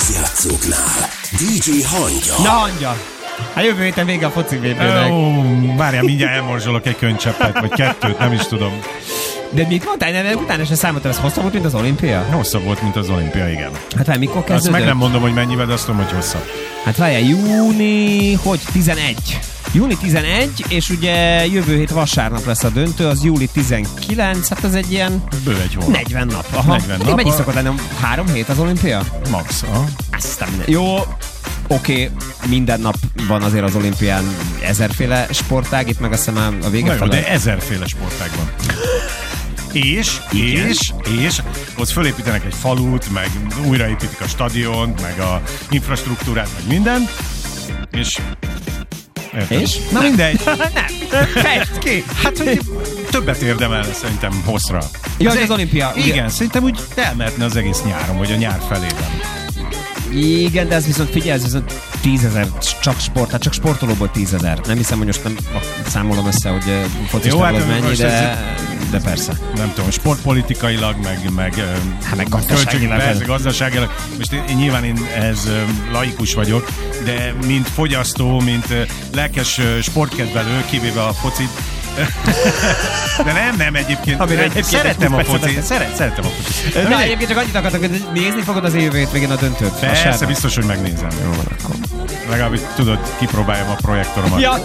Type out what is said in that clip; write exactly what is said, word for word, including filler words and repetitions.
közjátszóknál. dé dzsé Hangya. Na, Hangya! Hát jövő héten vége a foci vé bé-nek. Ó, várjál, mindjárt elmorzsolok egy könycseppet, vagy kettőt, nem is tudom. De mit mondtál? Nem, utána se számoltam, ez hosszabb volt, mint az olimpia? Hosszabb volt, mint az olimpia, igen. Hát várj, mikor Azt kezdődött? meg nem mondom, hogy mennyivel, de azt tudom, hogy hosszabb. Hát várjál, júni, hogy tizenegy. júni tizenegy, és ugye jövő hét vasárnap lesz a döntő, az júli tizenkilenc, hát az egy ilyen Bő egy hónap. negyven nap. Aha. negyven nap. Mennyi szokott lenni? Három hét az olimpia? Max, aha. Aztán minden. Jó, oké, okay, minden nap van azért az olimpián ezerféle sportág, itt meg azt hiszem már a vége Na jó, fele. de ezerféle sportág van. És, Igen. és, és ott fölépítenek egy falut, meg újraépítik a stadiont, meg a infrastruktúrát, meg minden. És... Érted? És? Na mindegy. Nem, fejtsd ki! Hát, hogy többet érdemel szerintem hosszra. Ja, az, az olimpia. Igen, Ugye? szerintem úgy elmehetne az egész nyáron, vagy a nyár felében. Igen, de ez viszont figyelj, ez viszont tízezer csak sport, hát csak sportolóból tízezer. Nem hiszem, hogy most nem számolom össze, hogy focistából az mennyi, de, ez, de persze. Nem tudom, sportpolitikailag, meg, meg, Hát meg meg gazdaságilag. persze, gazdaságilag. Most én, én nyilván én ez laikus vagyok, de mint fogyasztó, mint lelkes sportkedvelő, kivéve a focit, de nem, nem egyébként. Amire nem, egyébként szeretem egy a húsz percet focit. Szeret, szeretem a focit. Na, Na, egyébként csak annyit akartak, hogy nézni fogod az jövő végén a döntőt. persze, Vasárnap. biztos, hogy megnézem. Jó van, akkor. Legalább tudod, kipróbáljam a projektoromat. Ja,